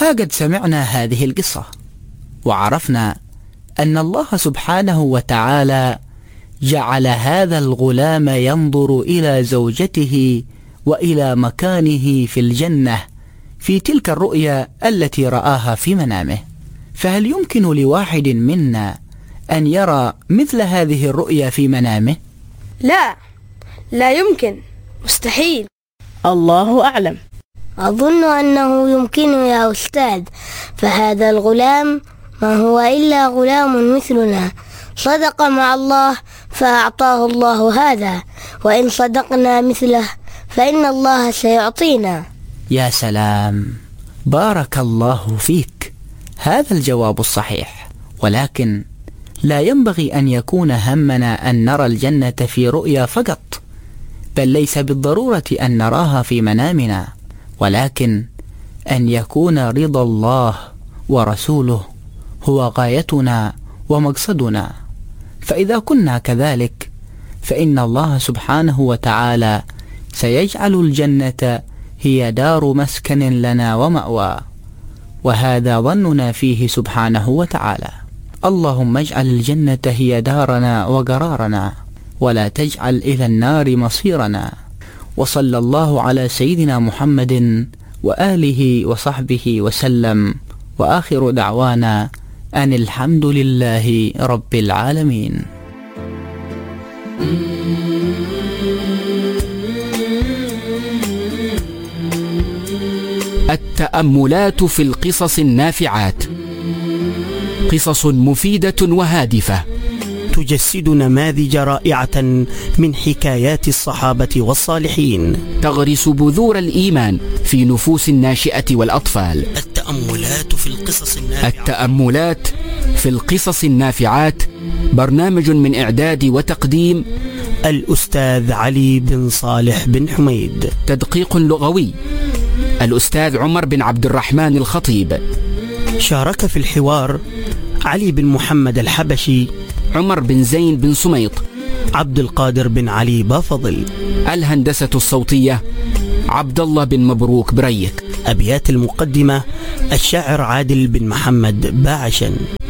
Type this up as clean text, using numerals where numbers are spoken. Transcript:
ها قد سمعنا هذه القصة وعرفنا أن الله سبحانه وتعالى جعل هذا الغلام ينظر إلى زوجته وإلى مكانه في الجنة في تلك الرؤيا التي رآها في منامه. فهل يمكن لواحد منا أن يرى مثل هذه الرؤيا في منامه؟ لا يمكن، مستحيل. الله أعلم. أظن أنه يمكن يا أستاذ، فهذا الغلام ما هو إلا غلام مثلنا، صدق مع الله فأعطاه الله هذا، وإن صدقنا مثله فإن الله سيعطينا. يا سلام، بارك الله فيك، هذا الجواب الصحيح. ولكن لا ينبغي أن يكون همنا أن نرى الجنة في رؤيا فقط، بل ليس بالضرورة أن نراها في منامنا، ولكن أن يكون رضا الله ورسوله هو غايتنا ومقصدنا. فإذا كنا كذلك فإن الله سبحانه وتعالى سيجعل الجنة هي دار مسكن لنا ومأوى، وهذا ظننا فيه سبحانه وتعالى. اللهم اجعل الجنة هي دارنا وقرارنا، ولا تجعل إلى النار مصيرنا. وصلى الله على سيدنا محمد وآله وصحبه وسلم، وآخر دعوانا أن الحمد لله رب العالمين. التأملات في القصص النافعات، قصص مفيدة وهادفة تجسد نماذج رائعة من حكايات الصحابة والصالحين، تغرس بذور الإيمان في نفوس الناشئة والأطفال. التأملات في القصص النافعات برنامج من إعداد وتقديم الأستاذ علي بن صالح بن حميد، تدقيق لغوي الأستاذ عمر بن عبد الرحمن الخطيب. شارك في الحوار علي بن محمد الحبشي، عمر بن زين بن سميط، عبد القادر بن علي بافضل. الهندسة الصوتية عبد الله بن مبروك بريك. أبيات المقدمة الشاعر عادل بن محمد باعشن.